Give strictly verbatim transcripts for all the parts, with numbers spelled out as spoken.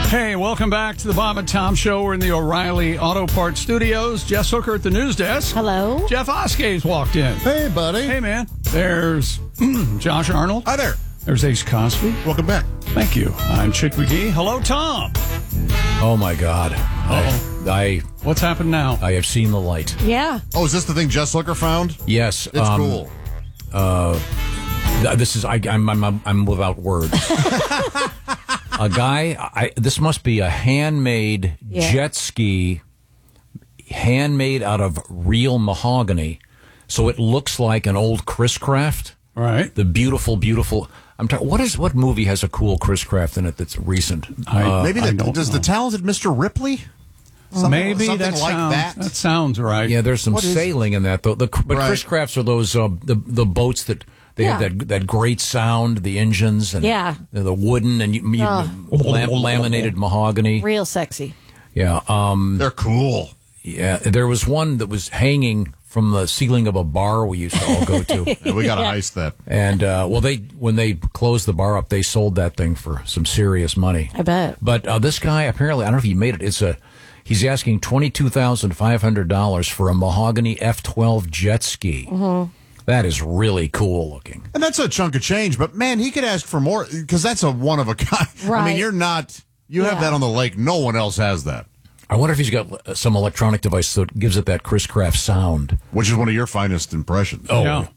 Hey, welcome back to the Bob and Tom Show. We're in the O'Reilly Auto Parts Studios. Jess Hooker at the news desk. Hello. Jeff Oskay's walked in. Hey, buddy. Hey, man. There's Josh Arnold. Hi there. There's Ace Cosby. Welcome back. Thank you. I'm Chick McGee. Hello, Tom. Oh, my God. Uh-oh. I, I What's happened now? I have seen the light. Yeah. Oh, is this the thing Jess Hooker found? Yes. It's um, cool. Uh, th- this is, I, I'm, I'm, I'm without words. A guy, I, this must be a handmade Yeah. jet ski, handmade out of real mahogany. So it looks like an old Chris Craft. Right. The beautiful, beautiful. I'm talking. What is what movie has a cool Chris Craft in it that's recent? I, Uh, Maybe I the, don't does know. the talented Mister Ripley? Something, Maybe something that like sounds, that. that sounds right. Yeah, there's some What is- sailing in that though. The, but Right. Chris Crafts are those uh, the the boats that they have Yeah. that that great sound, the engines and Yeah. the, the wooden and you, you, Oh. lam- laminated mahogany. Real sexy. Yeah, um, They're cool. yeah. There was one that was hanging from the ceiling of a bar we used to all go to. Yeah, we got to Yeah. ice that. And uh, well, they when they closed the bar up, they sold that thing for some serious money. I bet. But uh, this guy apparently, I don't know if he made it. It's a he's asking twenty two thousand five hundred dollars for a mahogany F twelve jet ski. Mm-hmm. That is really cool looking. And that's a chunk of change, but man, he could ask for more because that's a one of a kind. I Right. mean, you're not, you have Yeah. that on the lake. No one else has that, I wonder if he's got uh, some electronic device that gives it that Chris Craft sound. which is one of your finest impressions. Oh, Yeah.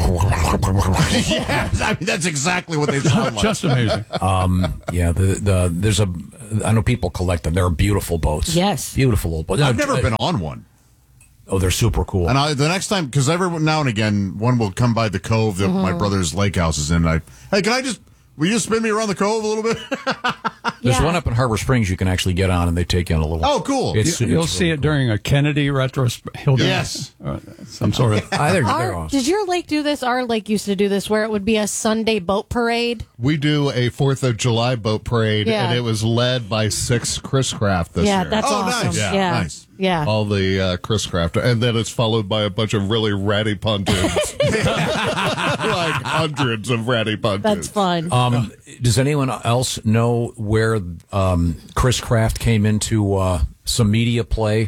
yes. I mean, that's exactly what they sound like. Just amazing. um, yeah. The, the there's a I know people collect them. They're beautiful boats. Yes. beautiful old boats. I've No, never uh, been on one. Oh, they're super cool. And I, the next time, because every now and again, one will come by the cove that my brother's lake house is in. And I, hey, can I just, will you just spin me around the cove a little bit? There's Yeah. one up in Harbor Springs you can actually get on, and they take you on a little. Oh, cool. It's, You, will it's see really it during a Kennedy retro. He'll do Yes. uh, some sort of. cool. Ah, they're, they're Our, awesome. did your lake do this? Our lake used to do this, where it would be a Sunday boat parade. We do a Fourth of July boat parade, Yeah. and it was led by six Chris Craft this yeah, year. that's Oh, awesome. nice. Yeah, Yeah, nice. Yeah. all the uh, Chris Craft, and then it's followed by a bunch of really ratty pontoons, like hundreds of ratty pontoons. That's fun. Um, does anyone else know where um, Chris Craft came into uh, some media play?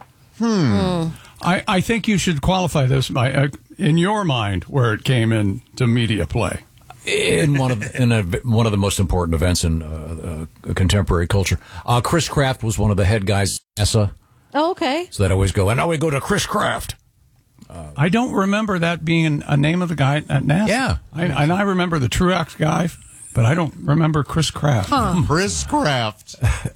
I, I think you should qualify this by, uh, in your mind, where it came into media play. In one of in a, one of the most important events in uh, uh, contemporary culture, uh, Chris Craft was one of the head guys at NASA. Oh, okay. So that always go, and now we go to Chris Craft. I don't remember that being a name of the guy at NASA. Yeah. I, and I remember the Truax guy, but I don't remember Chris Kraft. Chris Craft.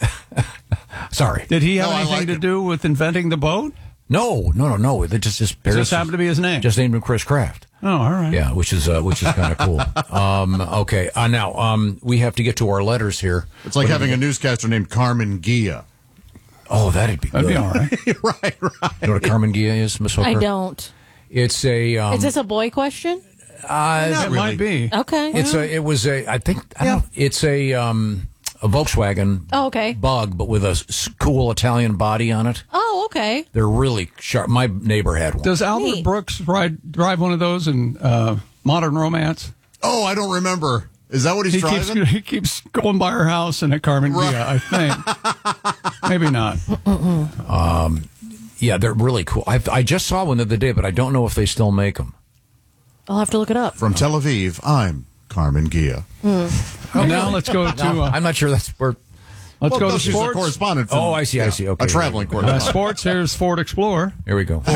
Sorry, Did he have No, I anything like to it. do with inventing the boat? no, no, no, no. They just just It just happened to be his name. just named him Chris Craft. Oh, all right. Yeah, which is uh, which is kind of cool. Um, okay, uh, now um, we have to get to our letters here. It's like having a newscaster named Carmen Gia. Oh, that'd be That'd good. be all right. right, right. You know what a Carmen Gia is, Miss Hooker? I don't. It's a. Um, Is this a boy question? uh, It might be. Okay. It's a. It was a. I think. I don't know, it's a. Um, a Volkswagen. Oh, okay. Bug, but with a s- cool Italian body on it. Oh, okay. They're really sharp. My neighbor had one. Does Albert Neat. Brooks ride drive one of those in uh, Modern Romance? Oh, I don't remember. Is that what he's He keeps driving? he keeps going by her house in a Carmen Gia, I think. Maybe not. Yeah, they're really cool. I I just saw one the other day, but I don't know if they still make them. I'll have to look it up. From Tel Aviv, I'm Carmen Gia. And now let's go to uh, I'm not sure that's where. let's Well, go no, to she's a sports. correspondent. From, Oh, I see, I see. Okay. a traveling Uh, correspondent. sports. Here's Ford Explorer. Here we go.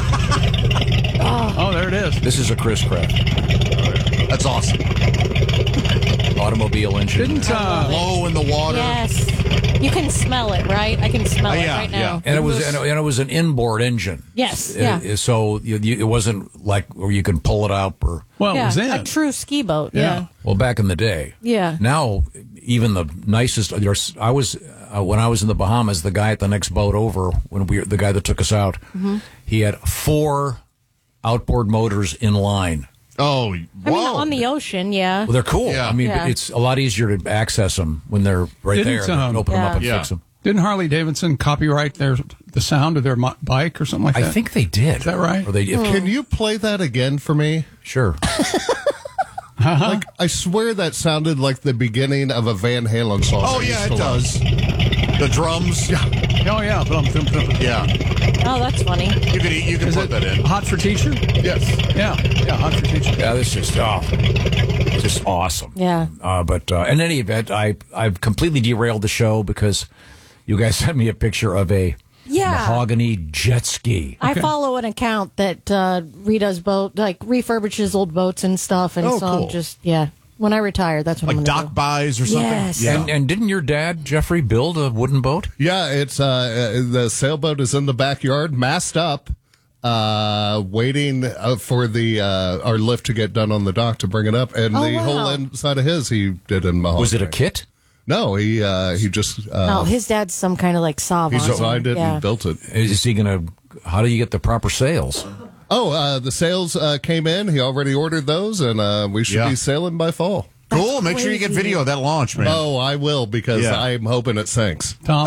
Oh, there it is. This is a Chris Craft That's awesome. automobile engine. Didn't uh, Blow in the water. Yes. You can smell it, right? I can smell Uh, it yeah, right now. yeah. And it was and it, and it was an inboard engine. Yes, Uh, yeah. So you, you, it wasn't like where you can pull it up or. well, it Yeah, was in. a true ski boat. Yeah. Yeah. Well, back in the day. Yeah. Now, even the nicest. there's- I was uh, when I was in the Bahamas. The guy at the next boat over, when we the guy that took us out, Mm-hmm. he had four outboard motors in line. Oh, I whoa. mean, on the ocean, yeah. Well, they're cool. Yeah. I mean, Yeah. it's a lot easier to access them when they're right Didn't, there. um, They open them up and Yeah. fix them. Didn't Harley Davidson copyright their the sound of their mo- bike or something like I that? think they did. Is that right? Or they, if, Can you play that again for me? Sure. Like, I swear that sounded like the beginning of a Van Halen song. Oh, I yeah, used it to love. does. The drums. Yeah. Oh, yeah. Thump, thump, thump. Yeah. Oh, that's funny. You can, you can Is put it that in. hot for teacher? Yes. Yeah. Yeah, hot for teacher. Yeah, this is oh, just awesome. Yeah. Uh, but uh, in any event, I I've completely derailed the show because you guys sent me a picture of a Yeah. mahogany jet ski. I follow an account that uh, redoes boat, like refurbishes old boats and stuff. And Oh, so I'm cool. just, yeah. When I retire, that's what Like I'm dock going to do. buys or something? Yes. Yeah. And, and didn't your dad Jeffrey build a wooden boat? Yeah, it's uh, uh, the sailboat is in the backyard, mast up, uh, waiting uh, for the uh, our lift to get done on the dock to bring it up. And Oh, the wow. whole inside of his he did in mahogany. Was it a kit? No, he uh, he just uh, No, his dad's some kind of like savant. he designed it Yeah. and built it. Is he going to? How do you get the proper sails? Oh, uh, the sails uh, came in. He already ordered those, and uh, we should Yeah. be sailing by fall. Cool. Make sure you get crazy. video of that launch, man. Oh, I will because Yeah. I'm hoping it sinks. Tom.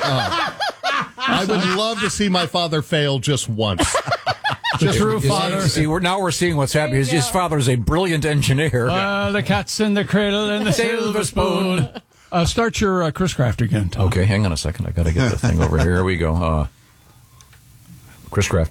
I would love to see my father fail just once. The true Is- father. See, we're, now we're seeing what's happening. His, his father is a brilliant engineer. Uh, the cat's in the cradle and the silver spoon. Uh, start your uh, Chris Craft again, Tom. Okay, hang on a second. I got to get the thing over here. Here we go. Uh, Chris Craft.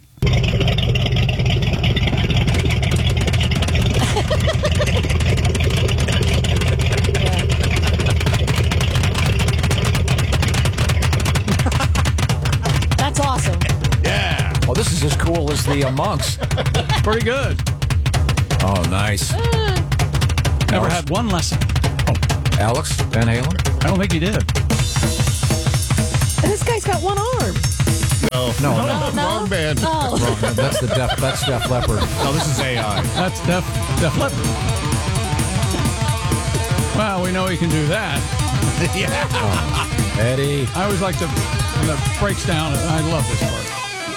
That's awesome. Yeah. Oh, this is as cool as the uh, monks. Pretty good. Oh, nice. Never had one lesson. Alex Van Halen? I don't think he did. And this guy's got one arm. Oh, No, no. Oh, no? wrong band. Oh. Wrong. That's the Def. That's Def Leppard. No, this is A I. That's Def, Def Leppard. Well, we know he can do that. Yeah. Eddie. I always like to, when it breaks down, I love this part.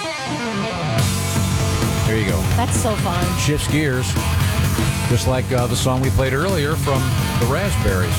There you go. That's so fun. Shifts gears. Just like uh, the song we played earlier from the Raspberries.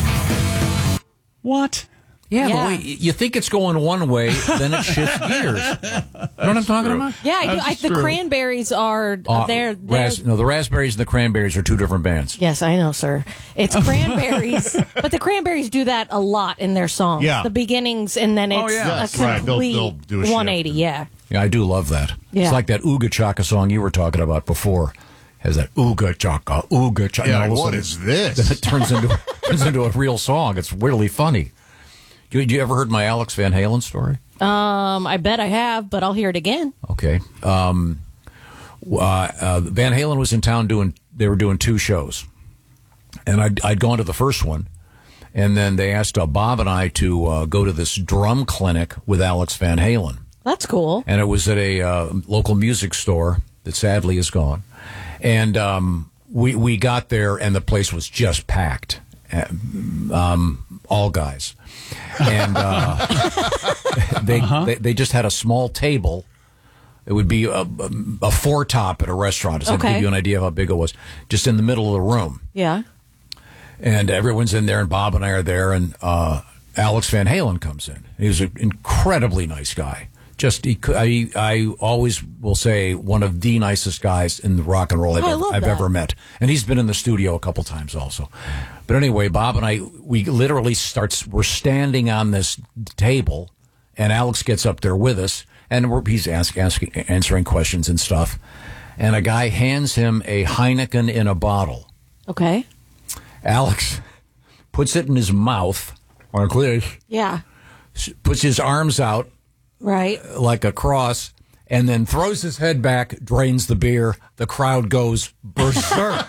What? Yeah, Yeah. the way you think it's going one way, then it shifts gears. You know what I'm talking about? Yeah, I do. That's I, the true. Cranberries are Uh, they're, they're Ras- no, the Raspberries and the Cranberries are two different bands. Yes, I know, sir. It's Cranberries, but the Cranberries do that a lot in their songs. Yeah. The beginnings, and then Oh, it's yeah. a Yes, right. They'll- complete they'll do a shift. one eighty. Yeah. Yeah, I do love that. Yeah. It's like that Ooga Chaka song you were talking about before. Has that Ooga Chaka, Ooga Chaka. Yeah, And all of a what sudden, is Then this? it turns into turns into a real song. It's really funny. You, you ever heard my Alex Van Halen story? Um, I bet I have, but I'll hear it again. Okay. Um, uh, uh, Van Halen was in town doing. They were doing two shows, and I'd, I'd gone to the first one, and then they asked uh, Bob and I to uh, go to this drum clinic with Alex Van Halen. That's cool. And it was at a uh, local music store that sadly is gone. And um, we we got there, and the place was just packed, uh, um, all guys, and uh, they, they they just had a small table. It would be a, a four top at a restaurant, just to Okay. give you an idea of how big it was. Just in the middle of the room, Yeah. and everyone's in there, and Bob and I are there, and uh, Alex Van Halen comes in. He was an incredibly nice guy. Just he, could- I, I always will say one of the nicest guys in the rock and roll I've, Oh, I ever, love I've that. ever met, and he's been in the studio a couple times also. But anyway, Bob and I, we literally starts. We're standing on this table, and Alex gets up there with us, and we're, he's ask, asking, answering questions and stuff. And a guy hands him a Heineken in a bottle. Okay. Alex puts it in his mouth, or clear, Yeah. puts his arms out Right. like a cross, and then throws his head back, drains the beer. The crowd goes berserk.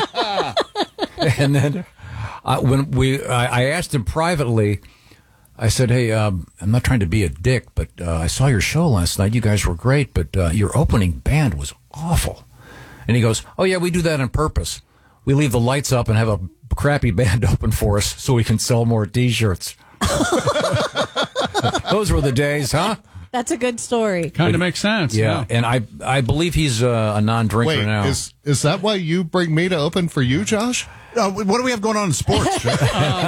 And then uh, when we, I, I asked him privately, I said, "Hey, um, I'm not trying to be a dick, but uh, I saw your show last night. You guys were great, but uh, your opening band was awful." And he goes, "Oh yeah, we do that on purpose. We leave the lights up and have a crappy band open for us so we can sell more T-shirts." Those were the days, huh? That's a good story. Kind of makes sense. Yeah, and I I believe he's uh, a non-drinker Wait, now. is is that why you bring me to open for you, Josh? Uh, what do we have going on in sports? Jeff?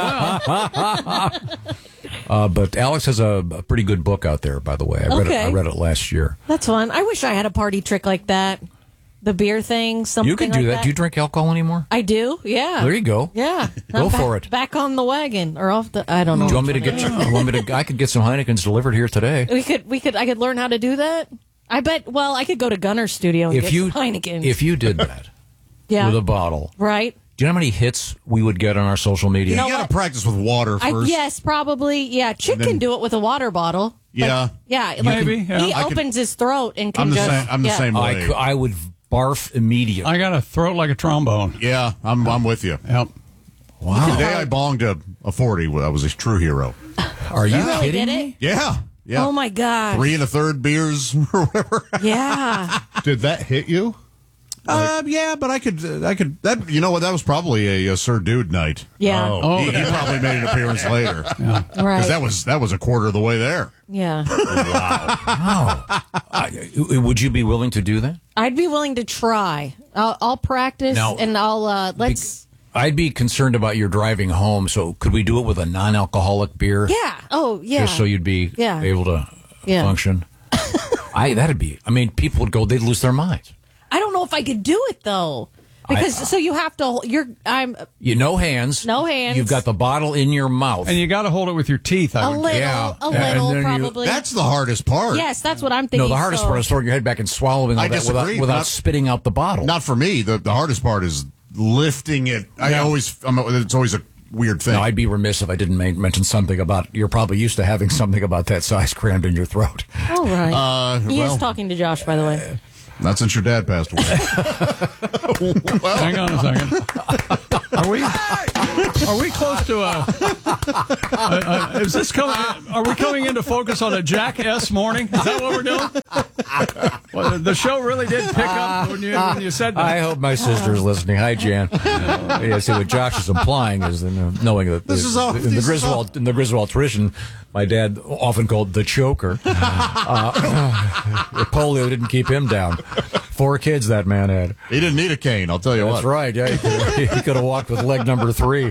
Uh, but Alex has a, a pretty good book out there, by the way. I read it. Okay. I read it last year. That's fun. I wish I had a party trick like that. the beer thing. Something You could do like that. that. Do you drink alcohol anymore? I do. Yeah. There you go. Yeah. Go I'm back, for it. Back on the wagon or off the. I don't know. Do you want me to which get? one it You, want me to? I could get some Heinekens delivered here today. is. We could. We could. I could learn how to do that. I bet. Well, I could go to Gunner's studio and If get you some Heineken. if you did that yeah. with a bottle, right. do you know how many hits we would get on our social media? You know got what? to practice with water I, first. yes, probably. Yeah, Chick then- can do it with a water bottle. Yeah. Like, yeah. Like, Maybe, yeah. He I could- opens his throat and can I'm the just. same. I'm the yeah. same I, way. cou- I would barf immediately. I got a throat like a trombone. Yeah, I'm. I'm with you. Yep. Wow. Today I bonged a, a forty. I was a true hero. Are you Really kidding did me? it? Yeah. Yeah. Oh my gosh. Three and a third beers or whatever. Yeah. Did that hit you? Uh, yeah, but I could. Uh, I could. That you know what? That was probably a, a Sir Dude night. Yeah. Oh, he, he probably made an appearance later. Right. Because that was that was a quarter of the way there. Yeah. Wow. I, would you be willing to do that? I'd be willing to try. I'll, I'll practice Now- and I'll uh, let's. I'd be concerned about your driving home. So could we do it with a non-alcoholic beer? Yeah. Oh yeah. Just so you'd be Yeah. able to Yeah. function. I that'd be. I mean, people would go. They'd lose their minds. I don't know if I could do it though, because so you have to. You're. I'm You no hands. No hands. You've got the bottle in your mouth. And you got to hold it with your teeth. I a would little. yeah. A Yeah, and little then you- probably. That's the hardest part. yes, that's what I'm thinking. no, the hardest so- part is throwing your head back and swallowing all I that without, disagree, without not- spitting out the bottle. Not for me. The the hardest part is lifting it. I Yeah. always. I'm, it's always a weird thing. No, I'd be remiss if I didn't ma- mention something about. You're probably used to having something about that size crammed in your throat. All right. Uh, he well- is talking to Josh, by the way. Not since your dad passed away. Hang on a second. Are we? Are we close to a? a, a is this coming? Are we coming into focus on a Jack S morning? Is that what we're doing? Well, the show really did pick up when you when you said that. I hope my sister's listening. Hi, Jan. Yeah, see what Josh is implying is uh, knowing that This the, is all- in the this is Griswold in the Griswold tradition, my dad often called the choker. Uh, polio didn't keep him down. Four kids that man had. He didn't need a cane. I'll tell you That's what. right. Yeah, he could, he could have walked with leg number three.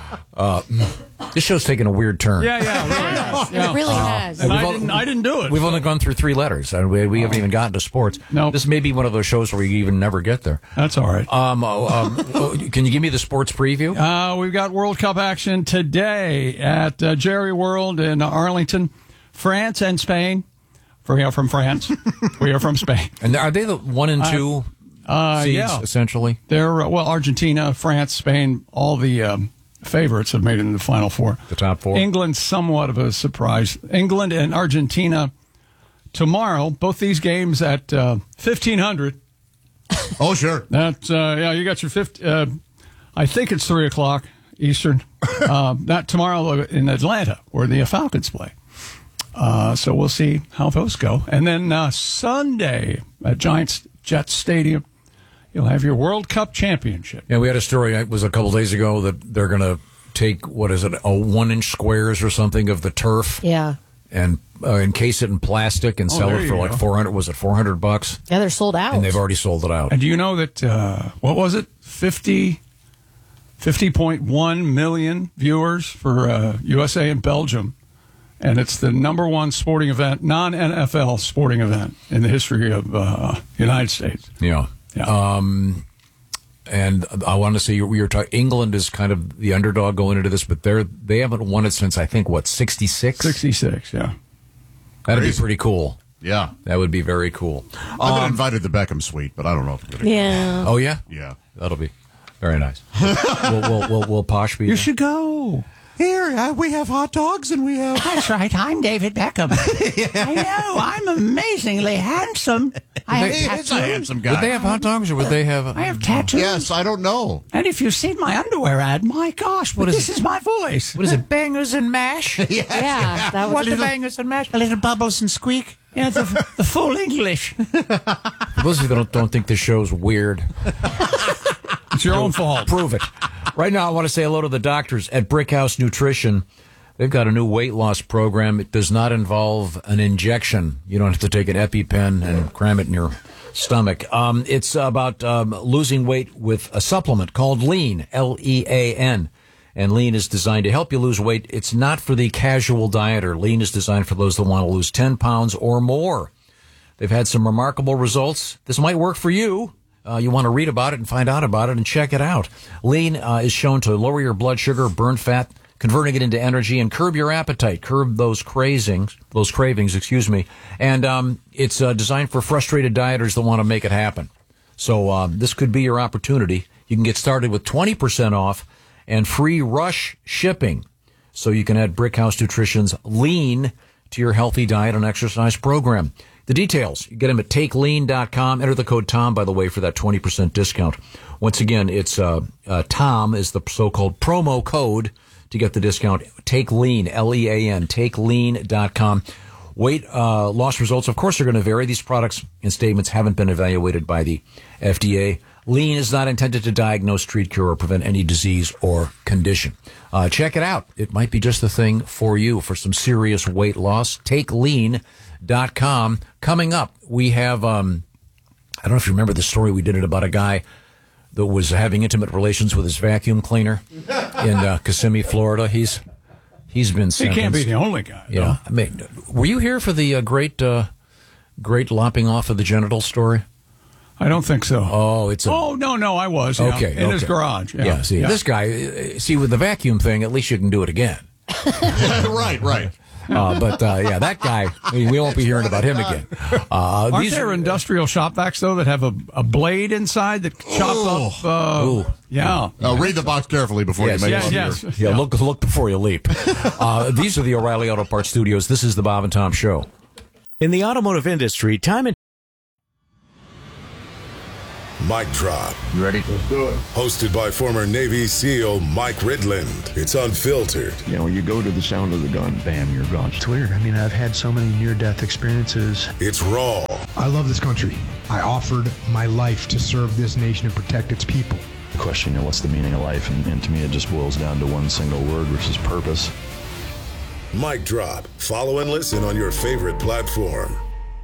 Uh, this show's taking a weird turn. yeah, yeah, really has. Yeah. It really has. And We've I all- didn't. I didn't do it. We've only gone through three letters, and we, we haven't even gotten to sports. No. This may be one of those shows where we even never get there. That's all right. Um, oh, um, oh, can you give me the sports preview? Uh, we've got World Cup action today at uh, Jerry World in Arlington, France and Spain. For, you know, from France. We are from Spain. And are they the one and two Uh, seeds, yeah. essentially? They're, uh, well, Argentina, France, Spain, all the um, favorites have made it in the Final Four. The top four. England's somewhat of a surprise. England and Argentina tomorrow, both these games at uh, fifteen hundred. Oh, sure. That, uh, yeah, you got your fifty. Uh, I think it's three o'clock Eastern. uh, that tomorrow in Atlanta, where the Falcons play. Uh, so we'll see how those go. And then uh, Sunday at Giants Jets Stadium, you'll have your World Cup championship. Yeah, we had a story, it was a couple days ago, that they're going to take, what is it, a one-inch squares or something of the turf Yeah. and uh, encase it in plastic and Oh, sell there it you for like go. four hundred, was it four hundred bucks? Yeah, they're sold out. And they've already sold it out. And do you know that, uh, what was it, fifty, fifty point one million viewers for uh, U S A and Belgium? And it's the number one sporting event, non-N F L sporting event in the history of uh, United States. Yeah. Yeah. Um, and I want to say you were talking. England is kind of the underdog going into this, but they're they haven't won it since I think what sixty-six. sixty-six, yeah. That'd Crazy. be pretty cool. Yeah. That would be very cool. I've been invited to Beckham Suite, but I don't know if I'm going to Yeah. Oh yeah, Yeah. that'll be very nice. we'll, we'll, we'll, we'll posh be. You there. should go. Here, uh, we have hot dogs and we have. That's right. I'm David Beckham. I know. I'm amazingly handsome. I have He is a tattoos. handsome guy. Would they have hot dogs or would they have? I have tattoos. Yes, I don't know. And if you've seen my underwear ad, my gosh, but is this is my voice. What is it? Bangers and mash. Yeah. That was What the bangers and mash? A little bubbles and squeak. Yeah, the, the full English. For those of you that don't, don't think this show's weird, It's your own fault. prove it. Right now, I want to say hello to the doctors at Brickhouse Nutrition. They've got a new weight loss program. It does not involve an injection. You don't have to take an EpiPen and cram it in your stomach. Um, it's about um, losing weight with a supplement called Lean, L E A N. And Lean is designed to help you lose weight. It's not for the casual dieter. Lean is designed for those that want to lose ten pounds or more. They've had some remarkable results. This might work for you. uh, you want to read about it and find out about it and check it out. Lean uh, is shown to lower your blood sugar, burn fat, converting it into energy, and curb your appetite, curb those cravings, those cravings, excuse me. And um, it's uh, designed for frustrated dieters that want to make it happen. So uh, this could be your opportunity. You can get started with twenty percent off and free rush shipping. So you can add Brickhouse Nutrition's Lean to your healthy diet and exercise program. The details, you get them at take lean dot com. Enter the code TOM, by the way, for that twenty percent discount. Once again, it's uh, uh, TOM is the so-called promo code to get the discount. Take Lean, L E A N, take lean dot com. Weight uh, loss results, of course, are going to vary. These products and statements haven't been evaluated by the F D A. Lean is not intended to diagnose, treat, cure, or prevent any disease or condition. Uh, check it out. It might be just the thing for you for some serious weight loss. take lean dot com. Coming up, we have, um, I don't know if you remember the story we did it about a guy that was having intimate relations with his vacuum cleaner in uh, Kissimmee, Florida. He's he's been sentenced. He can't be the only guy. Yeah, though. I mean, were you here for the uh, great uh, great lopping off of the genitals story? I don't think so. Oh, it's a, oh no, no, I was yeah, okay in okay. his garage. Yeah, Yeah, see, yeah. this guy, uh, see, with the vacuum thing, at least you can do it again. right, right. Uh, but uh, yeah, that guy, we, we won't be hearing about him again. Uh, Aren't these there are, industrial shop vacs though that have a, a blade inside that chop up? Uh, Ooh. Yeah. Uh, read the box carefully before Yes, you make yes, one yes. here. Yeah, Yeah. look look before you leap. Uh, these are the O'Reilly Auto Parts Studios. This is the Bob and Tom Show. In the automotive industry, time and Mic Drop. You ready? Let's do it. Hosted by former Navy SEAL Mike Ridland. It's unfiltered. You know, you go to the sound of the gun, bam, you're gone. It's weird. I mean, I've had so many near-death experiences. It's raw. I love this country. I offered my life to serve this nation and protect its people. The question, you know, what's the meaning of life? And, and to me, it just boils down to one single word, which is purpose. Mic Drop. Follow and listen on your favorite platform.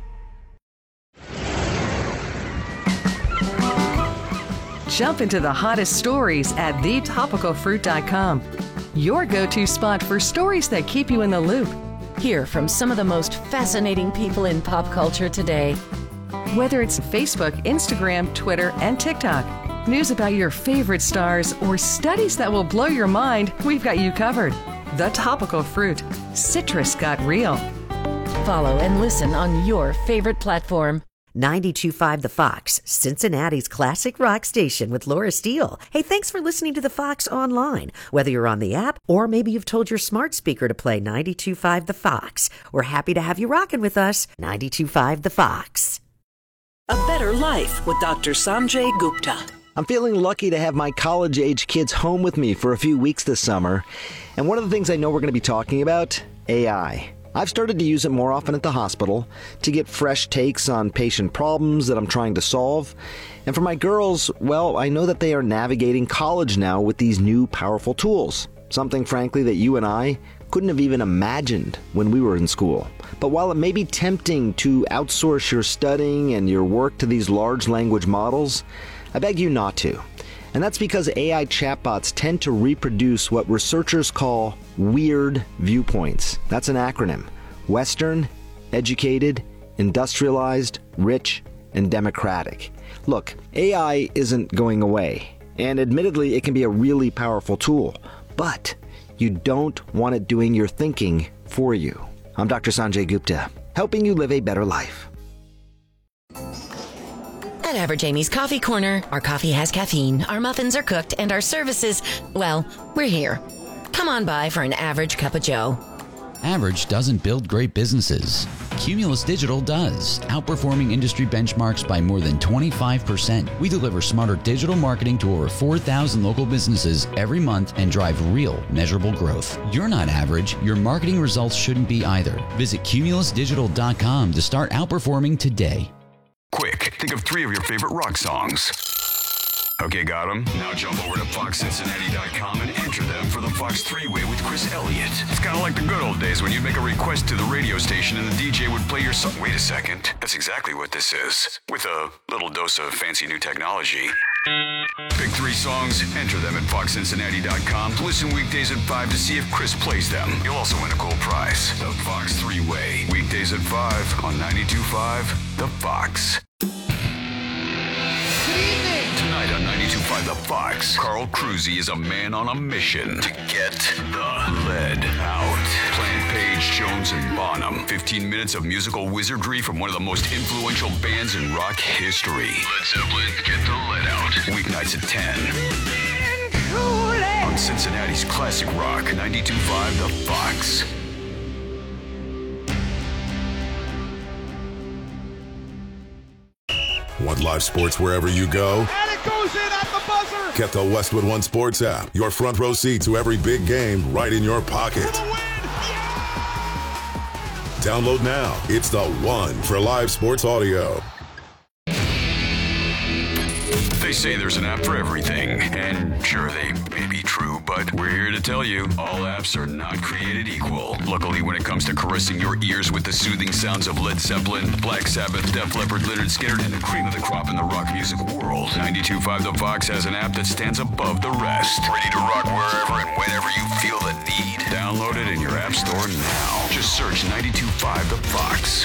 Jump into the hottest stories at the topical fruit dot com. Your go-to spot for stories that keep you in the loop. Hear from some of the most fascinating people in pop culture today. Whether it's Facebook, Instagram, Twitter, and TikTok, news about your favorite stars, or studies that will blow your mind, we've got you covered. The Topical Fruit. Citrus got real. Follow and listen on your favorite platform. ninety-two point five The Fox, Cincinnati's classic rock station with Laura Steele. Hey, thanks for listening to The Fox online. Whether you're on the app or maybe you've told your smart speaker to play ninety-two point five The Fox. We're happy to have you rocking with us. ninety-two point five The Fox. A Better Life with Doctor Sanjay Gupta. I'm feeling lucky to have my college-age kids home with me for a few weeks this summer. And one of the things I know we're going to be talking about, A I. I've started to use it more often at the hospital to get fresh takes on patient problems that I'm trying to solve. And for my girls, well, I know that they are navigating college now with these new powerful tools. Something, frankly, that you and I couldn't have even imagined when we were in school. But while it may be tempting to outsource your studying and your work to these large language models, I beg you not to. And that's because A I chatbots tend to reproduce what researchers call weird viewpoints. That's an acronym. Western, educated, industrialized, rich, and democratic. Look, A I isn't going away. And admittedly, it can be a really powerful tool. But you don't want it doing your thinking for you. I'm Doctor Sanjay Gupta, helping you live a better life. At Average Amy's Coffee Corner, our coffee has caffeine, our muffins are cooked, and our services, well, we're here. Come on by for an average cup of joe. Average doesn't build great businesses. Cumulus Digital does, outperforming industry benchmarks by more than twenty-five percent. We deliver smarter digital marketing to over four thousand local businesses every month and drive real, measurable growth. You're not average. Your marketing results shouldn't be either. Visit cumulus digital dot com to start outperforming today. Quick, think of three of your favorite rock songs. Okay, got them? Now jump over to fox cincinnati dot com and enter them for the Fox three-way with Chris Elliott. It's kind of like the good old days when you'd make a request to the radio station and the D J would play your song. Wait a second. That's exactly what this is. With a little dose of fancy new technology. Pick three songs, enter them at fox cincinnati dot com. Listen weekdays at five to see if Chris plays them. You'll also win a cool prize. The Fox three-way. Weekdays at five on ninety-two point five The Fox. Good five The Fox. Carl Cruzy is a man on a mission to get the lead out. Plant Page, Jones, and Bonham. fifteen minutes of musical wizardry from one of the most influential bands in rock history. Led Zeppelin, Get the Lead Out. Weeknights at ten. On Cincinnati's Classic Rock, ninety-two point five The Fox. Want live sports wherever you go? And it goes in at the buzzer! Get the Westwood One Sports app. Your front row seat to every big game right in your pocket. Download now. It's the one for live sports audio. They say there's an app for everything, and sure, they may be true, but we're here to tell you, all apps are not created equal. Luckily, when it comes to caressing your ears with the soothing sounds of Led Zeppelin, Black Sabbath, Def Leppard, Lynyrd Skynyrd, and the cream of the crop in the rock music world, ninety-two point five The Fox has an app that stands above the rest. Ready to rock wherever and whenever you feel the need. Download it in your app store now. Just search ninety-two point five The Fox.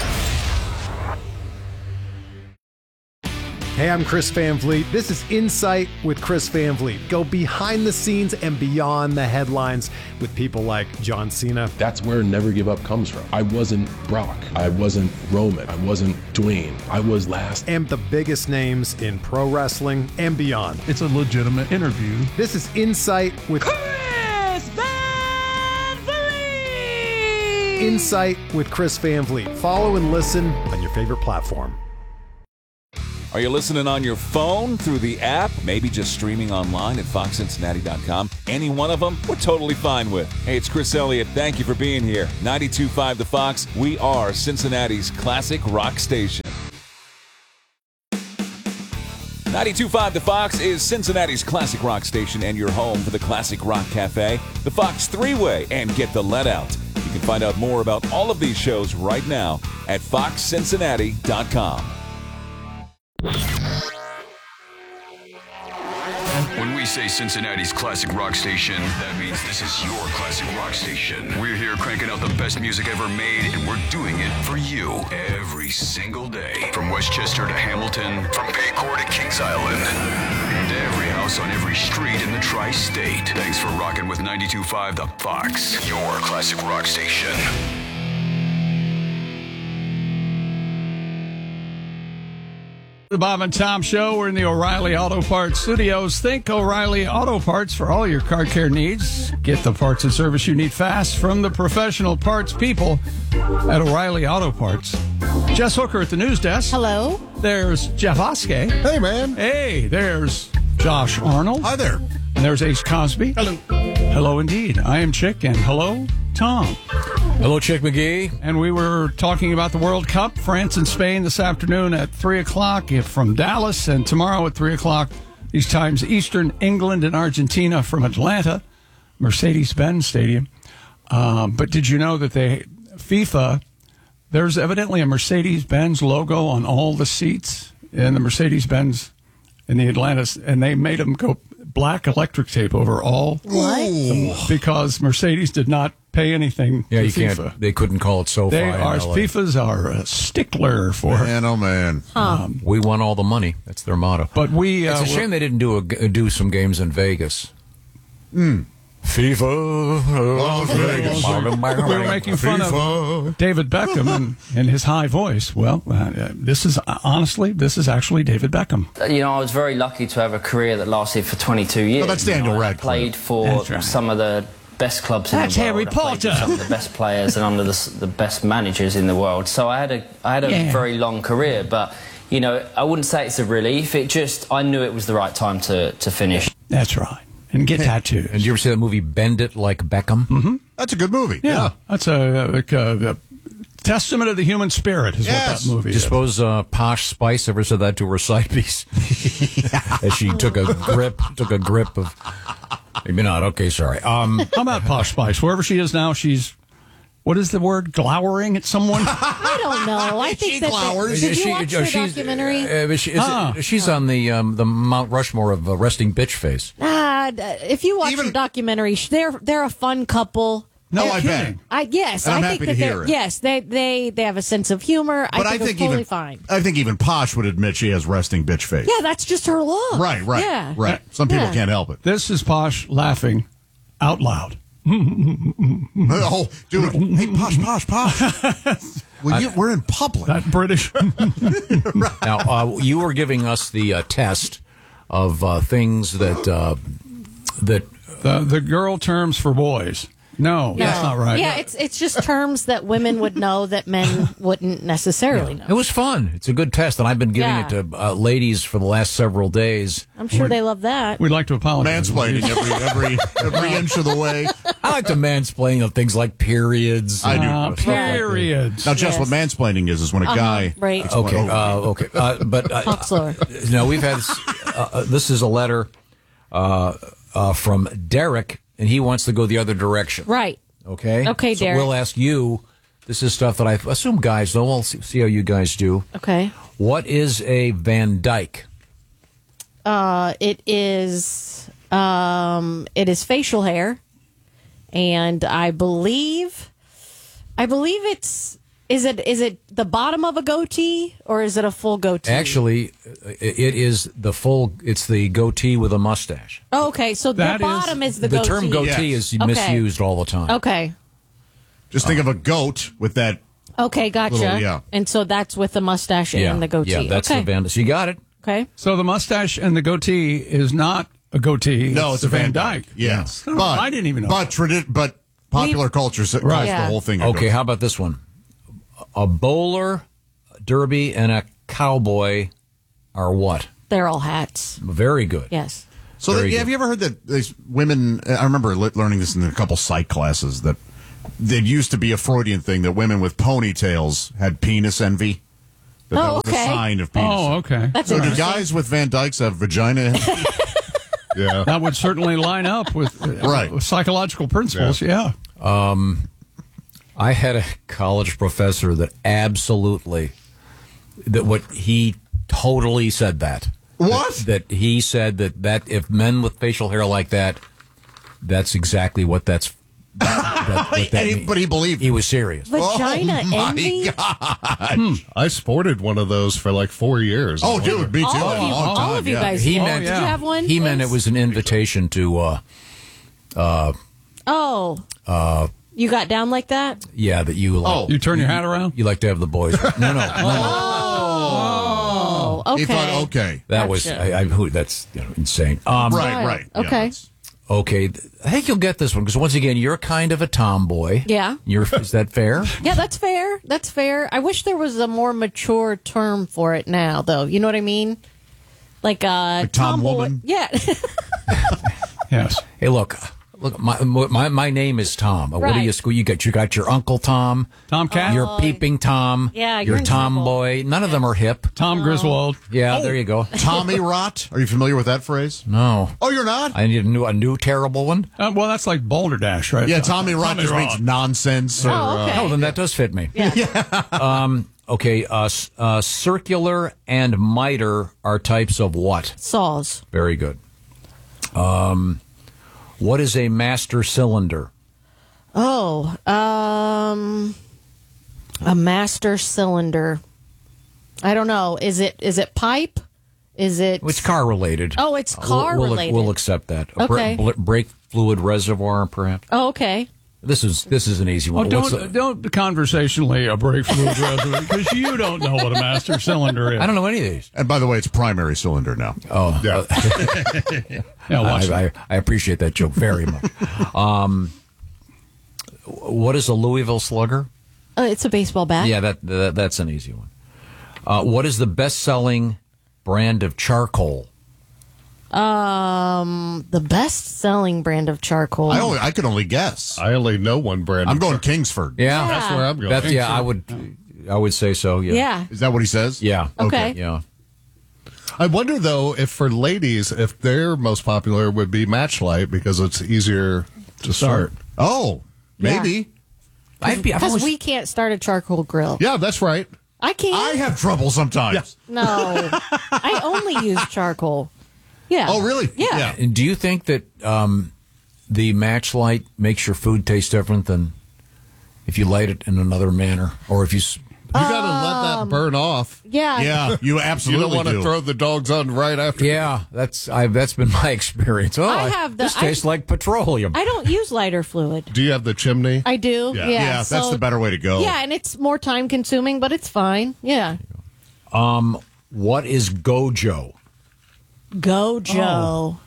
Hey, I'm Chris Van Vliet. This is Insight with Chris Van Vliet. Go behind the scenes and beyond the headlines with people like John Cena. That's where Never Give Up comes from. I wasn't Brock. I wasn't Roman. I wasn't Dwayne. I was last. And the biggest names in pro wrestling and beyond. It's a legitimate interview. This is Insight with Chris Van Vliet! Insight with Chris Van Vliet. Follow and listen on your favorite platform. Are you listening on your phone, through the app, maybe just streaming online at fox cincinnati dot com? Any one of them, we're totally fine with. Hey, it's Chris Elliott. Thank you for being here. ninety-two point five The Fox. We are Cincinnati's classic rock station. ninety-two point five The Fox is Cincinnati's classic rock station and your home for the Classic Rock Cafe, the Fox Three-Way, and Get the Lead Out. You can find out more about all of these shows right now at fox cincinnati dot com. When we say Cincinnati's classic rock station, that means this is your classic rock station. We're here cranking out the best music ever made, and we're doing it for you every single day. From Westchester to Hamilton, from Baycore to Kings Island, and every house on every street in the tri-state. Thanks for rocking with ninety-two point five The Fox, your classic rock station. The Bob and Tom Show. We're in the O'Reilly Auto Parts studios. Think O'Reilly Auto Parts for all your car care needs. Get the parts and service you need fast from the professional parts people at O'Reilly Auto Parts. Jess Hooker at the news desk. Hello. There's Jeff Oskey. Hey, man. Hey, there's Josh Arnold. Hi there. And there's Ace Cosby. Hello. Hello indeed. I am Chick, and hello, Tom. Hello, Chick McGee. And we were talking about the World Cup, France and Spain this afternoon at three o'clock from Dallas, and tomorrow at three o'clock, these times Eastern, England and Argentina from Atlanta, Mercedes-Benz Stadium. Um, but did you know that they, FIFA, there's evidently a Mercedes-Benz logo on all the seats in the Mercedes-Benz in the Atlanta, and they made them go black electric tape over all. What? Because Mercedes did not pay anything Yeah, to you FIFA. can't. They couldn't call it SoFi. They in are, L A. FIFA's are a stickler for Man, oh, man. Um, We won all the money. That's their motto. But we, It's uh, a shame they didn't do a, do some games in Vegas. Mm. FIFA. Las Vegas. we were making fun of David Beckham and, and his high voice. Well, uh, this is honestly, this is actually David Beckham. You know, I was very lucky to have a career that lasted for twenty-two years. Oh, that's Daniel you know, I Radcliffe. played for That's right. some of the best clubs That's in the Harry world. I played Potter. with some of the best players and under the, the best managers in the world. So I had a I had a Yeah. very long career, but you know, I wouldn't say it's a relief. It just I knew it was the right time to to finish. That's right. And get tattoos. And did you ever see that movie Bend It Like Beckham? Mm-hmm. That's a good movie. Yeah, Yeah. that's a, a, a testament of the human spirit is Yes. what that movie Do you is. suppose uh, Posh Spice ever said that to her side piece? As she took a grip, took a grip of. Maybe not. Okay, sorry. Um, How about Posh Spice? Wherever she is now, she's, what is the word, glowering at someone? I don't know. I think She that glowers. The, did Is you she- watch uh, the she's- documentary? uh, is she- is it- Ah. she's on the um, the Mount Rushmore of uh, resting bitch face. Ah, d- if you watch Even- the documentary, sh- they're they're a fun couple. No, You're I kidding. bet. I yes, And I'm I think happy that to they're hear it. yes, they they they have a sense of humor. But I I think, think it's totally even fine. I think even Posh would admit she has resting bitch face. Yeah, that's just her look. Right, right, Yeah. right. Some people Yeah. can't help it. This is Posh laughing out loud. Oh, dude! Hey, Posh, Posh, Posh. Well, you, we're in public. That British. Now, uh, you were giving us the uh, test of uh, things that uh, that the the girl terms for boys. No, No. that's not right. Yeah, it's it's just terms that women would know that men wouldn't necessarily know. it was fun. It's a good test, and I've been giving Yeah. it to uh, ladies for the last several days. I'm sure they love that. We'd like to apologize. Mansplaining every every every inch of the way. I like to mansplain of things like periods. I do. Uh, periods. Now, just Yes. what mansplaining is is when a Uh-huh, guy. right. explain- Okay, oh, uh, okay, uh, but uh, Talk slower. no, we've had. Uh, uh, this is a letter uh, uh, from Derek, and he wants to go the other direction. Right. Okay. Okay, so Derek. we'll ask you. This is stuff that I assume guys know. We'll see, see how you guys do. Okay. What is a Van Dyke? Uh, it is um, it is facial hair, and I believe, I believe it's is it is it the bottom of a goatee or is it a full goatee? Actually, uh, it is the full. It's the goatee with a mustache. Oh, okay, so That the is- bottom is, the The goatee. term goatee Yes. is Okay. misused all the time. Okay. Just think of a goat with that. Okay, gotcha. Little- yeah. And so that's with the mustache Yeah, and the goatee. yeah, that's okay. the Van. So you got it. Okay. So the mustache and the goatee is not a goatee. No, it's, a Van Dyke. Dyke. Yes, Oh, but I didn't even know. But tradi- but popular culture calls Right. the Yeah. whole thing. a Okay, goat. how about this one? A bowler, derby, and a cowboy are what? They're all hats. Very good. Yes. So Very that, good. have you ever heard that these women? I remember le- learning this in a couple psych classes that it used to be a Freudian thing that women with ponytails had penis envy. That, that Oh, was okay. a sign of penis. Oh, okay. That's So do interesting. guys with Van Dykes have vagina envy? Yeah. That would certainly line up with, uh, Right. with psychological principles. Yeah. Um, I had a college professor that absolutely, that what he totally said that. What? That, that he said that, that if men with facial hair like that, that's exactly what that's. That, that, what that And he- means. but he believed. He was serious. Vagina oh my envy? God. I sported one of those for like four years. Oh, dude, me too. All of you, Long all time, of you yeah. guys. He did. meant- Did you have one? He meant it Vince? was an invitation to, uh, uh, Oh, uh, you got down like that? yeah, that you like. Oh. You turn your hat around? You like to have the boys. No, no, no. Oh, okay. He thought, okay. That was Gotcha. I, I, who, that's you know, insane. Um, Right, right. Yeah, Okay. that's- Okay, I think you'll get this one because once again, you're kind of a tomboy. Yeah. You're is that fair? Yeah, that's fair. That's fair. I wish there was a more mature term for it now, though. You know what I mean? Like uh, Like Tom tomboy- Woman? Yeah. Yes. Hey, look, look. My my, my name is Tom. What do Right. you school? You got you got your Uncle Tom, Tomcat? You're peeping Tom. Yeah, you're you're in tomboy. None of them are hip. Tom Griswold. Yeah, there you go. Tommy rot. Are you familiar with that phrase? No, Oh, you're not? I need a new a new terrible one. Uh, well, that's like Boulder Dash, right? Yeah, Tommy rot just Rot. means nonsense. Or, Oh, okay. Oh, then that does fit me. um. Okay. Uh, s- uh. Circular and miter are types of what? Saws. Very good. Um, what is a master cylinder? Oh, um, a master cylinder. I don't know. Is it is it pipe? Is it? It's car related. Oh, it's car we'll, we'll, related. We'll accept that. A bra- Okay. bl- brake fluid reservoir, perhaps. Oh, okay. This is this is an easy Oh, one. What's don't the- don't conversationally a brake fluid reservoir because you don't know what a master cylinder is. I don't know any of these. And by the way, it's primary cylinder now. Oh, Yeah. Yeah, watch I, I, I appreciate that joke very much. Um, what is a Louisville Slugger? Uh, it's a baseball bat. Yeah, that, that that's an easy one. Uh, what is the best-selling brand of charcoal? Um, the best-selling brand of charcoal. I only I could only guess. I only know one brand. I'm going Kingsford. Yeah, That's where I'm going. That's yeah. I would I would say so. Yeah. Yeah. Is that what he says? Yeah. Okay. Yeah. I wonder though if for ladies, if their most popular would be Matchlight because it's easier to start. Oh, maybe. I'd be, I've Because always, we can't start a charcoal grill. Yeah, that's right. I can't. I have trouble sometimes. No, I only use charcoal. Yeah. Oh, really? Yeah. And do you think that um, the match light makes your food taste different than if you light it in another manner, or if you. s- You got to let that burn off. Yeah. Yeah, you You absolutely don't want to do. throw the dogs on right after. Yeah, that's I, that's been my experience. Oh, I have the- this I- tastes like petroleum. I don't use lighter fluid. Do you have the chimney? I do. Yeah. Yeah, Yeah, that's so- the better way to go. Yeah, and it's more time consuming, but it's fine. Yeah. Um, what is Gojo? Go, Joe.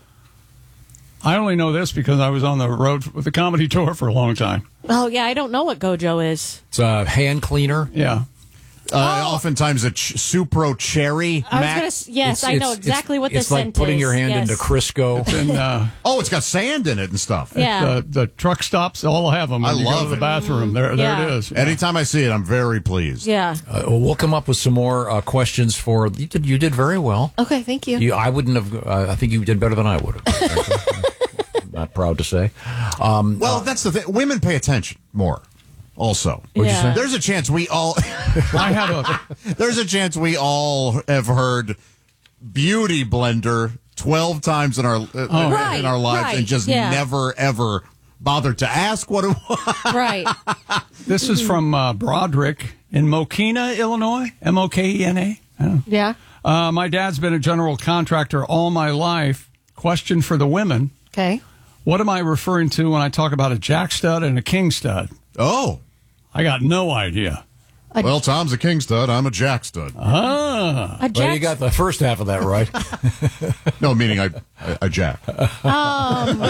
I only know this because I was on the road with the comedy tour for a long time. Oh, yeah, I don't know what Gojo is. It's a hand cleaner. Yeah. Uh, Oftentimes a ch- Supro Cherry. I was Mac- gonna s- yes, I know exactly what It's this like scent putting is. your hand Yes. into Crisco. And, uh, oh, it's got sand in it and stuff. Yeah. the, the truck stops all have them. I When you go love to the it. bathroom. There, there Yeah. it is. Anytime I see it, I'm very pleased. Yeah. Uh, we'll come up with some more uh, questions for you. Did you did very well. Okay, thank you. You, I wouldn't have. Uh, I think you did better than I would have. Not proud to say. Um, Well, that's the thing. Women pay attention more. Also, What'd you Yeah. say? There's a chance we all. I had a. There's a chance we all have heard "beauty blender" twelve times in our uh, in Right, our lives right, and just yeah. never ever bothered to ask what it was. Right. This is from uh, Broderick in Mokena, Illinois. M O K E N A. Oh. Yeah. Uh, my dad's been a general contractor all my life. Question for the women. Okay. What am I referring to when I talk about a jack stud and a king stud? Oh, I got no idea. well, Tom's a king stud. I'm a jack stud. Ah. A well, you jack- got the first half of that right. No, meaning I I, I jack. Um,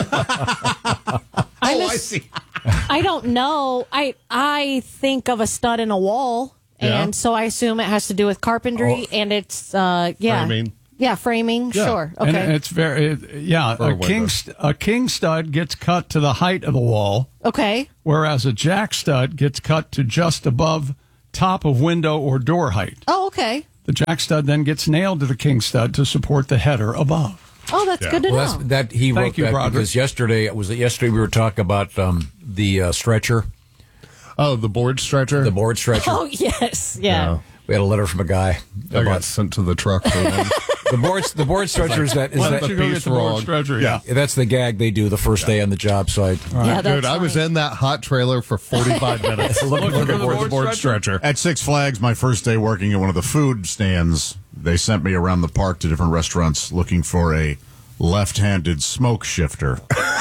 oh, I see. I don't know. I I think of a stud in a wall, Yeah. and so I assume it has to do with carpentry, Oh. and it's uh yeah Framing. yeah framing. Yeah. Sure. And Okay. it's very, it, yeah, For a a king, window. st- a king stud gets cut to the height of the wall, Okay. whereas a jack stud gets cut to just above top of window or door height. Oh, okay. The jack stud then gets nailed to the king stud to support the header above. Oh, that's Yeah. good to Well, know. that's, that he Thank wrote you, that Broderick. because yesterday was it yesterday we were talking about um, the uh, stretcher, Oh, the board stretcher. the board stretcher. Oh yes, yeah. We had a letter from a guy I got about sent to the truck for one. the board. The board stretcher is that is Why that don't you go piece get the board wrong. stretcher? Yeah. that's the gag they do the first day on the job site. Yeah, that's Dude, I was funny. in that hot trailer for forty-five minutes looking for the board, board stretcher. At Six Flags, my first day working at one of the food stands, they sent me around the park to different restaurants looking for a left-handed smoke shifter.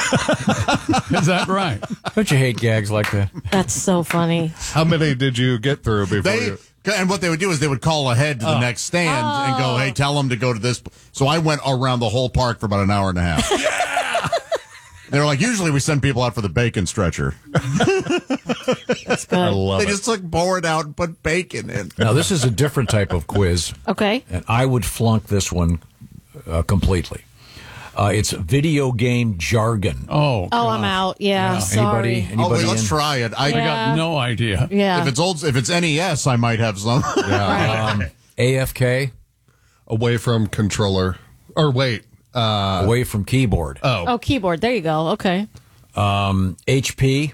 Is that right? Don't you hate gags like that? That's so funny. How many did you get through before They you? and what they would do is they would call ahead to the next stand and go, "Hey, tell them to go to this." So I went around the whole park for about an hour and a half. Yeah. They were like, "Usually we send people out for the bacon stretcher." That's good. I love They it. just took board out and put bacon in. Now this is a different type of quiz, Okay. and I would flunk this one uh, completely. Uh, it's video game jargon. Oh, Oh, I'm out. Yeah. Sorry. Anybody? Anybody Oh, wait, let's in? try it. I I Yeah. got no idea. Yeah. If it's old, if it's N E S, I might have some. Yeah. Um, A F K, Away from controller. Or wait. Uh, away from keyboard. oh. Oh, keyboard. There you go. Okay. Um, H P,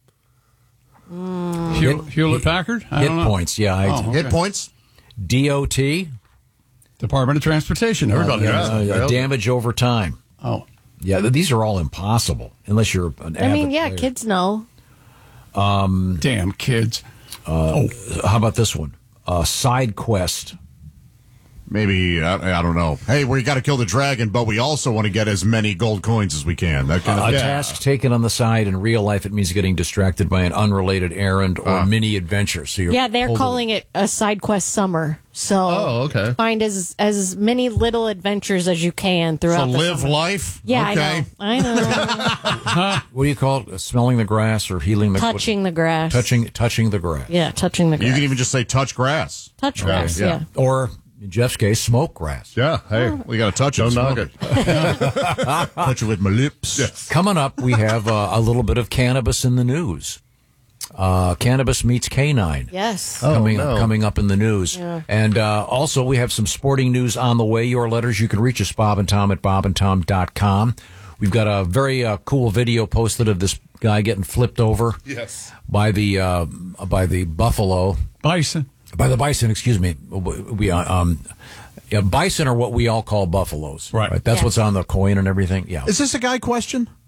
Hewlett, Hewlett Packard? I hit don't know. points. Yeah, I, Oh, okay. Hit points. D O T, Department of Transportation. Everybody knows. uh, Yeah. damage over time. Oh. Yeah, th- these are all impossible unless you're an I mean, avid yeah, player. kids know. Damn kids. Uh, How about this one? Uh, side quest. Maybe I, I don't know. Hey, we got to kill the dragon, but we also want to get as many gold coins as we can. That kind A of thing. task taken on the side. In real life, it means getting distracted by an unrelated errand or Uh. mini adventure. So you're Yeah, they're holding- calling it a side quest summer. So Oh, okay. find as as many little adventures as you can throughout So the live summer. life. Yeah, Okay. I know. I know. What do you call it? Smelling the grass or healing the touching the grass. touching touching the grass. Yeah, touching the grass. You can even just say touch grass. touch grass. yeah. Yeah. Or in Jeff's case, smoke grass. Yeah. Hey. We got to touch it. Don't smoke knock it. Touch it with my lips. Coming up, we have uh, a little bit of cannabis in the news. Uh, cannabis meets canine. Yes. coming no. coming up in the news. Yeah. And uh, also, we have some sporting news on the way. Your letters, you can reach us, Bob and Tom at bob and tom dot com. We've got a very uh, cool video posted of this guy getting flipped over Yes. by the uh, by the buffalo, Bison. by the bison. Excuse me. We uh, um, yeah, bison are what we all call buffaloes. Right. That's Yeah. what's on the coin and everything. Yeah. Is this a guy question?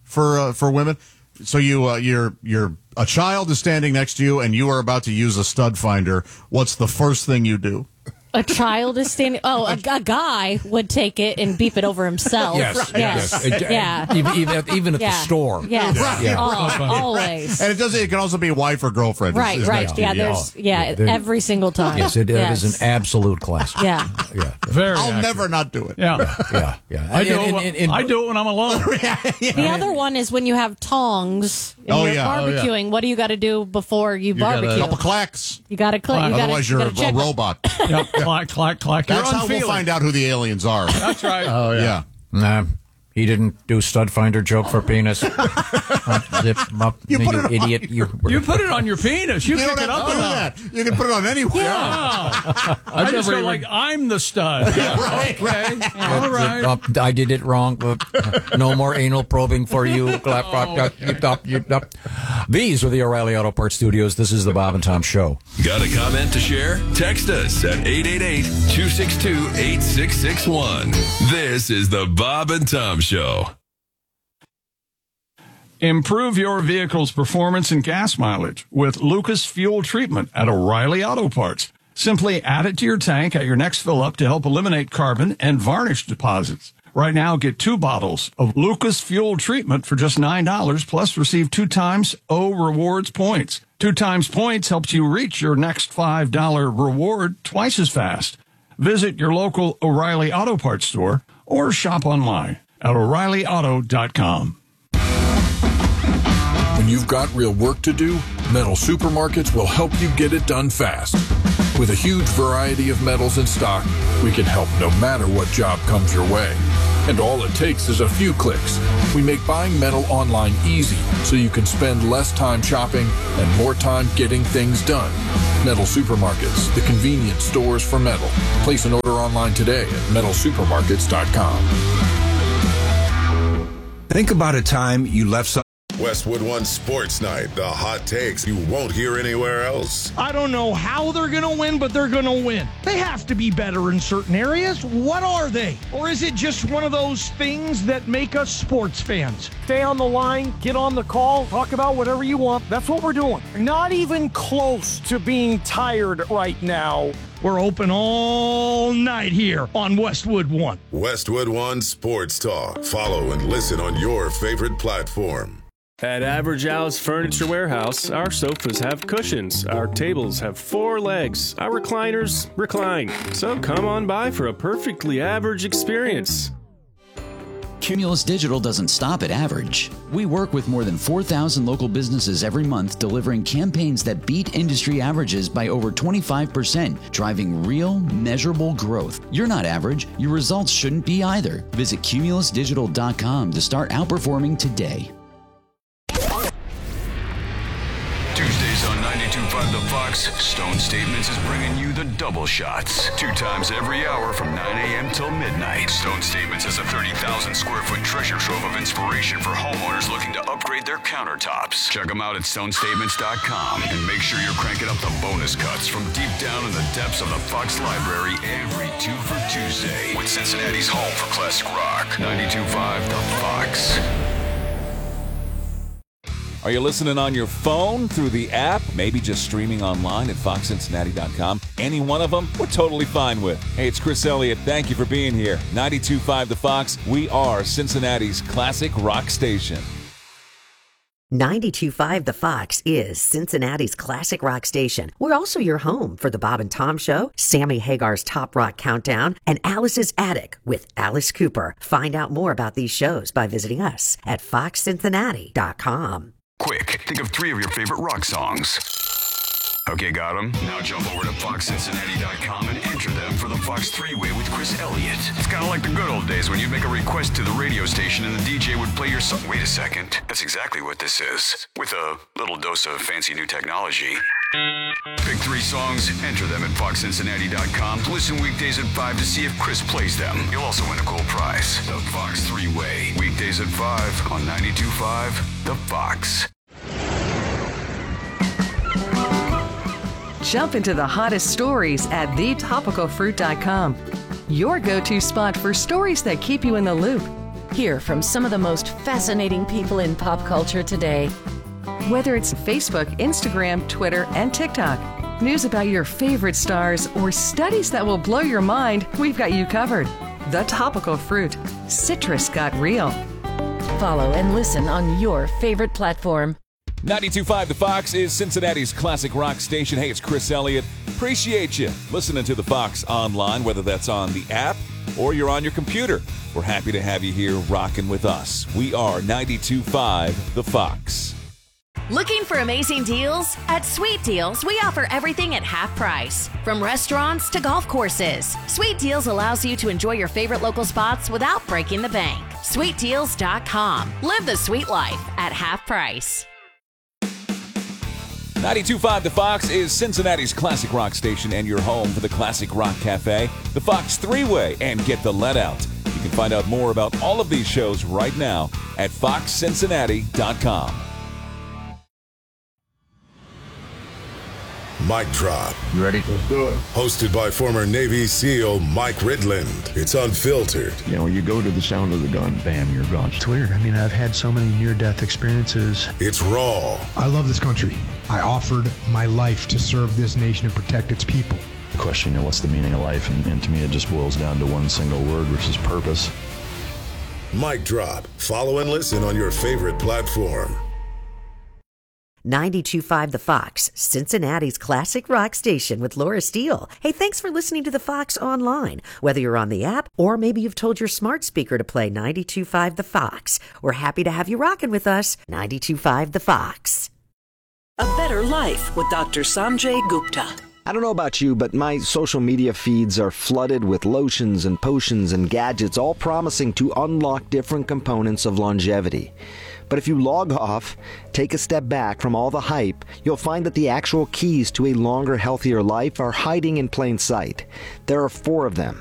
for uh, for women? So you uh, you're you're a child is standing next to you, and you are about to use a stud finder. What's the first thing you do? A child is standing. Oh, a, a guy would take it and beep it over himself. Yes, yes, yes. yeah. Even, even, even at Yeah. the store. Yes, Right. Yeah. Al- always. And it does. It can also be wife or girlfriend. Right, is right. next to Yeah, you. there's yeah, There- every single time. Yes, it, Yes. it is an absolute classic. Yeah. Yeah. Very. I'll accurate. never not do it. Yeah. Yeah, yeah. I do. And- it, and- when- and- and- I do it when I'm alone. The other one is when you have tongs and Oh, you're yeah. Oh, yeah. barbecuing. What do you got to do before you, You got barbecue? a couple clacks. You got to click. You gotta, Otherwise, you're you a, gotta check. a robot. Yep. Clack, clack, clack. That's You're how we'll unfeeling. find out who the aliens are. That's right. Oh, yeah. Yeah. Nah, he didn't do stud finder joke for penis. Zip 'em up, You you, put it on idiot. You, You put it on your penis. You, You pick don't it have up to do enough. that. You can put it on anywhere. Yeah. I just never go even- like, I'm the stud. Yeah. Right. Okay. All right. Uh, I did it wrong. Uh, no more anal probing for you. Clap, clap, clap, you top, you top. These are the O'Reilly Auto Parts Studios. This is the Bob and Tom Show. Got a comment to share? Text us at eight eight eight, two six two, eight six six one. This is the Bob and Tom Show. Improve your vehicle's performance and gas mileage with Lucas Fuel Treatment at O'Reilly Auto Parts. Simply add it to your tank at your next fill-up to help eliminate carbon and varnish deposits. Right now, get two bottles of Lucas Fuel Treatment for just nine dollars, plus receive two times O Rewards points. Two times points helps you reach your next five dollar reward twice as fast. Visit your local O'Reilly Auto Parts store or shop online at O'Reilly Auto dot com. When you've got real work to do, Metal Supermarkets will help you get it done fast. With a huge variety of metals in stock, we can help no matter what job comes your way. And all it takes is a few clicks. We make buying metal online easy so you can spend less time shopping and more time getting things done. Metal Supermarkets, the convenience stores for metal. Place an order online today at metal supermarkets dot com. Think about a time you left some. Westwood One Sports Night, the hot takes you won't hear anywhere else. I don't know how they're going to win, but they're going to win. They have to be better in certain areas. What are they? Or is it just one of those things that make us sports fans? Stay on the line, get on the call, talk about whatever you want. That's what we're doing. Not even close to being tired right now. We're open all night here on Westwood One. Westwood One Sports Talk. Follow and listen on your favorite platform. At Average Al's Furniture Warehouse, our sofas have cushions, our tables have four legs, our recliners recline. So come on by for a perfectly average experience. Cumulus Digital doesn't stop at average. We work with more than four thousand local businesses every month, delivering campaigns that beat industry averages by over twenty-five percent, driving real, measurable growth. You're not average. Your results shouldn't be either. Visit cumulus digital dot com to start outperforming today. Tuesdays on ninety-two point five The Fox, Stone Statements is bringing you the double shots. Two times every hour from nine a.m. till midnight. Stone Statements is a thirty thousand square foot treasure trove of inspiration for homeowners looking to upgrade their countertops. Check them out at stone statements dot com and make sure you're cranking up the bonus cuts from deep down in the depths of the Fox library every two for Tuesday with Cincinnati's home for classic rock. ninety-two point five The Fox. Are you listening on your phone, through the app, maybe just streaming online at fox cincinnati dot com? Any one of them, we're totally fine with. Hey, it's Chris Elliott. Thank you for being here. ninety-two point five The Fox. We are Cincinnati's classic rock station. ninety-two point five The Fox is Cincinnati's classic rock station. We're also your home for the Bob and Tom Show, Sammy Hagar's Top Rock Countdown, and Alice's Attic with Alice Cooper. Find out more about these shows by visiting us at fox cincinnati dot com. Quick, think of three of your favorite rock songs. Okay, got them? Now jump over to fox cincinnati dot com and enter them for the Fox three-way with Chris Elliott. It's kind of like the good old days when you'd make a request to the radio station and the D J would play your song. Wait a second. That's exactly what this is. With a little dose of fancy new technology. Pick three songs, enter them at fox cincinnati dot com. Listen weekdays at five to see if Chris plays them. You'll also win a cool prize. The Fox three-way. Weekdays at five on ninety-two point five The Fox. Jump into the hottest stories at the topical fruit dot com. Your go-to spot for stories that keep you in the loop. Hear from some of the most fascinating people in pop culture today. Whether it's Facebook, Instagram, Twitter, and TikTok, news about your favorite stars, or studies that will blow your mind, we've got you covered. The Topical Fruit. Citrus got real. Follow and listen on your favorite platform. ninety-two point five The Fox is Cincinnati's classic rock station. Hey, it's Chris Elliott. Appreciate you listening to The Fox online, whether that's on the app or you're on your computer. We're happy to have you here rocking with us. We are ninety-two point five The Fox. Looking for amazing deals? At Sweet Deals, we offer everything at half price. From restaurants to golf courses, Sweet Deals allows you to enjoy your favorite local spots without breaking the bank. sweet deals dot com. Live the sweet life at half price. ninety-two point five The Fox is Cincinnati's classic rock station and your home for the Classic Rock Cafe, the Fox Three-Way, and Get the Let Out. You can find out more about all of these shows right now at fox cincinnati dot com. Mic Drop. You ready? Let's do it. Hosted by former Navy SEAL Mike Ridland. It's unfiltered. You know, you go to the sound of the gun, bam, you're gone. It's weird. I mean, I've had so many near-death experiences. It's raw. I love this country. I offered my life to serve this nation and protect its people. The question, you know, what's the meaning of life? And, and to me, it just boils down to one single word, which is purpose. Mic Drop. Follow and listen on your favorite platform. ninety-two point five The Fox, Cincinnati's classic rock station with Laura Steele. Hey, thanks for listening to The Fox online. Whether you're on the app or maybe you've told your smart speaker to play ninety-two point five The Fox. We're happy to have you rocking with us. ninety-two point five The Fox. A Better Life with Doctor Sanjay Gupta. I don't know about you, but my social media feeds are flooded with lotions and potions and gadgets, all promising to unlock different components of longevity. But if you log off, take a step back from all the hype, you'll find that the actual keys to a longer, healthier life are hiding in plain sight. There are four of them.